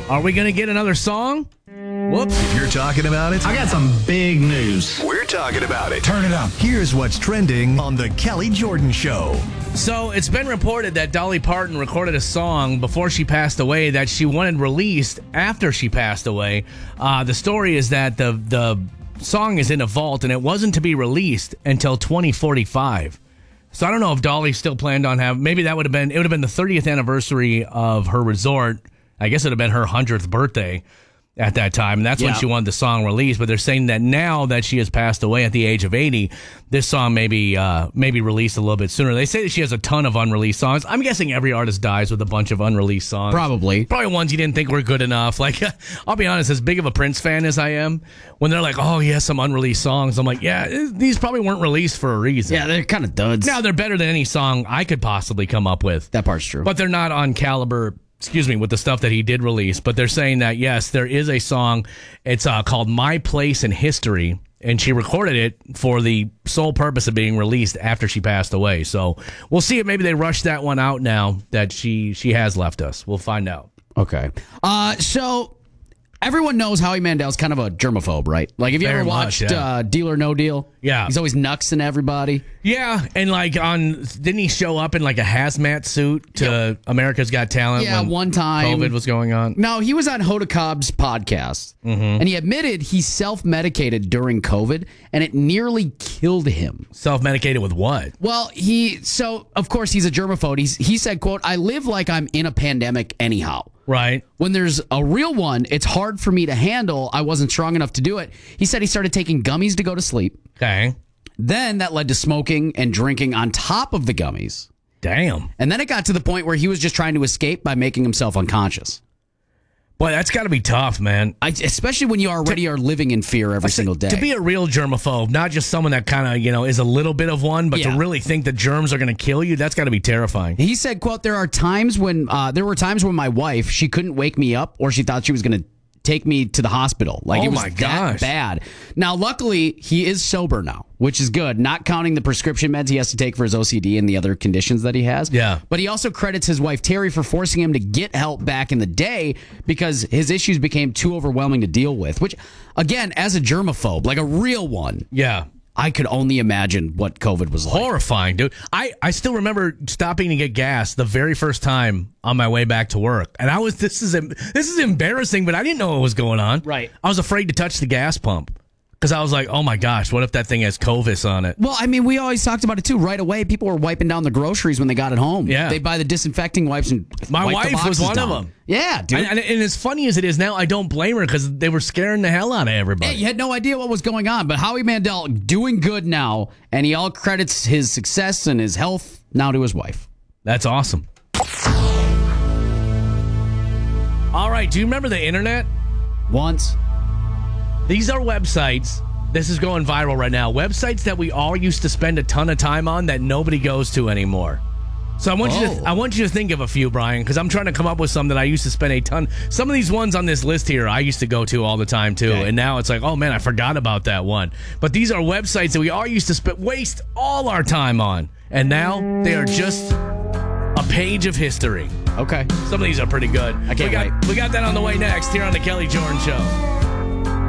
Are we going to get another song? Whoops. If you're talking about it, I got some big news. we're talking about it. Turn it up. Here's what's trending on The Kelly Jordan Show. So it's been reported that Dolly Parton recorded a song before she passed away that she wanted released after she passed away. The story is that the song is in a vault and it wasn't to be released until 2045. So I don't know if Dolly still planned on having. Maybe it would have been the 30th anniversary of her resort. I guess it would have been her 100th birthday at that time, and that's when she wanted the song released. But they're saying that now that she has passed away at the age of 80, this song may be released a little bit sooner. They say that she has a ton of unreleased songs. I'm guessing every artist dies with a bunch of unreleased songs. Probably ones you didn't think were good enough. Like, I'll be honest, as big of a Prince fan as I am, when they're like, oh, he has some unreleased songs, I'm like, yeah, these probably weren't released for a reason. Yeah, they're kind of duds. Now, they're better than any song I could possibly come up with. That part's true. But they're not on caliber, with the stuff that he did release. But they're saying that, yes, there is a song. It's called My Place in History. And she recorded it for the sole purpose of being released after she passed away. So we'll see if maybe they rushed that one out now that she has left us. We'll find out. Okay. So everyone knows Howie Mandel's kind of a germaphobe, right? Like, if you Very ever much, watched Deal or No Deal? Yeah. He's always nuxing everybody. Yeah, and didn't he show up in like a hazmat suit to America's Got Talent? Yeah, when one time. COVID was going on. No, he was on Hoda Cobb's podcast, and he admitted he self-medicated during COVID, and it nearly killed him. Self-medicated with what? Well, of course, he's a germaphobe. He said, quote, I live like I'm in a pandemic anyhow. Right. When there's a real one, it's hard for me to handle. I wasn't strong enough to do it. He said he started taking gummies to go to sleep. Okay. Then that led to smoking and drinking on top of the gummies. Damn. And then it got to the point where he was just trying to escape by making himself unconscious. Boy, that's got to be tough, man. Especially when you already are living in fear every single day. To be a real germaphobe, not just someone that kind of, is a little bit of one, but to really think that germs are going to kill you, that's got to be terrifying. He said, quote, there were times when my wife, she couldn't wake me up or she thought she was going to take me to the hospital. Like, it was that bad. Now, luckily, he is sober now, which is good. Not counting the prescription meds he has to take for his OCD and the other conditions that he has. Yeah. But he also credits his wife, Terry, for forcing him to get help back in the day because his issues became too overwhelming to deal with, which, again, as a germaphobe, like a real one. Yeah. I could only imagine what COVID was like. Horrifying, dude. I still remember stopping to get gas the very first time on my way back to work. And this is embarrassing, but I didn't know what was going on. Right. I was afraid to touch the gas pump because I was like, oh my gosh, what if that thing has COVID on it? Well, I mean, we always talked about it too. Right away, people were wiping down the groceries when they got it home. Yeah. They'd buy the disinfecting wipes and my wipe the wife was boxes one down. of them. Yeah, dude. And as funny as it is now, I don't blame her because they were scaring the hell out of everybody. Hey, you had no idea what was going on, but Howie Mandel doing good now, and he all credits his success and his health now to his wife. That's awesome. All right, do you remember the internet? Once. These are websites. This is going viral right now. Websites that we all used to spend a ton of time on that nobody goes to anymore. So I want you to think of a few, Brian, because I'm trying to come up with some that I used to spend a ton. Some of these ones on this list here I used to go to all the time too, and now it's like, oh man, I forgot about that one. But these are websites that we all used to waste all our time on, and now they are just a page of history. Okay. Some of these are pretty good. I can't wait. We got that on the way next here on the Kelly Jordan Show.